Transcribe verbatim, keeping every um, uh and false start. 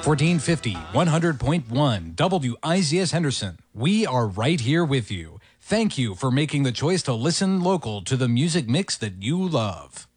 fourteen fifty, one hundred point one W I Z S Henderson. We are right here with you. Thank you for making the choice to listen local to the music mix that you love.